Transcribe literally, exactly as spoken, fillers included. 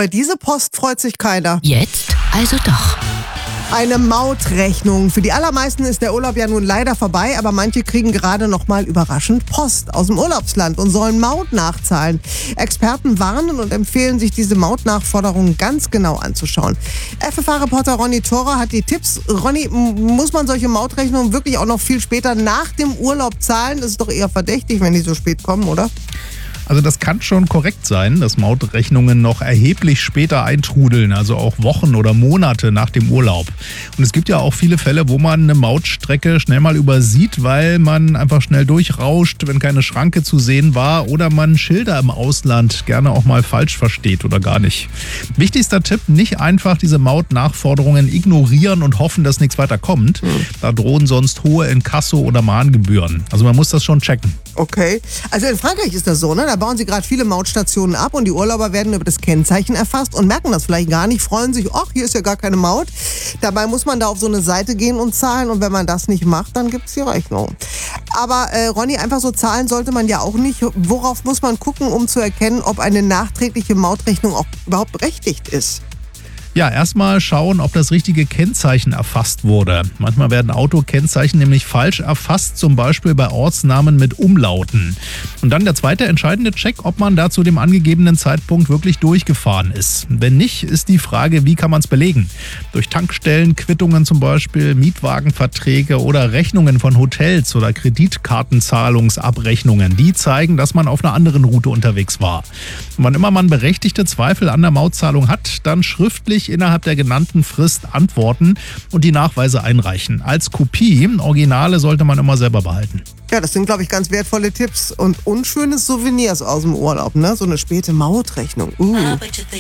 Über diese Post freut sich keiner. Jetzt also doch. Eine Mautrechnung. Für die allermeisten ist der Urlaub ja nun leider vorbei, aber manche kriegen gerade noch mal überraschend Post aus dem Urlaubsland und sollen Maut nachzahlen. Experten warnen und empfehlen, sich diese Mautnachforderungen ganz genau anzuschauen. F F H-Reporter Ronny Thorer hat die Tipps. Ronny, m- muss man solche Mautrechnungen wirklich auch noch viel später nach dem Urlaub zahlen? Das ist doch eher verdächtig, wenn die so spät kommen, oder? Also das kann schon korrekt sein, dass Mautrechnungen noch erheblich später eintrudeln, also auch Wochen oder Monate nach dem Urlaub. Und es gibt ja auch viele Fälle, wo man eine Mautstrecke schnell mal übersieht, weil man einfach schnell durchrauscht, wenn keine Schranke zu sehen war oder man Schilder im Ausland gerne auch mal falsch versteht oder gar nicht. Wichtigster Tipp, nicht einfach diese Mautnachforderungen ignorieren und hoffen, dass nichts weiter kommt. Da drohen sonst hohe Inkasso- oder Mahngebühren. Also man muss das schon checken. Okay. Also in Frankreich ist das so, ne? Da bauen sie gerade viele Mautstationen ab und die Urlauber werden über das Kennzeichen erfasst und merken das vielleicht gar nicht, freuen sich, ach, hier ist ja gar keine Maut. Dabei muss man da auf so eine Seite gehen und zahlen und wenn man das nicht macht, dann gibt es die Rechnung. Aber äh, Ronny, einfach so zahlen sollte man ja auch nicht. Worauf muss man gucken, um zu erkennen, ob eine nachträgliche Mautrechnung auch überhaupt berechtigt ist? Ja, erstmal schauen, ob das richtige Kennzeichen erfasst wurde. Manchmal werden Autokennzeichen nämlich falsch erfasst, zum Beispiel bei Ortsnamen mit Umlauten. Und dann der zweite entscheidende Check, ob man da zu dem angegebenen Zeitpunkt wirklich durchgefahren ist. Wenn nicht, ist die Frage, wie kann man es belegen? Durch Tankstellen, Quittungen zum Beispiel, Mietwagenverträge oder Rechnungen von Hotels oder Kreditkartenzahlungsabrechnungen. Die zeigen, dass man auf einer anderen Route unterwegs war. Und wann immer man berechtigte Zweifel an der Mautzahlung hat, dann schriftlich innerhalb der genannten Frist antworten und die Nachweise einreichen. Als Kopie, Originale sollte man immer selber behalten. Ja, das sind, glaube ich, ganz wertvolle Tipps und unschöne Souvenirs aus dem Urlaub, ne? So eine späte Mautrechnung. Uh.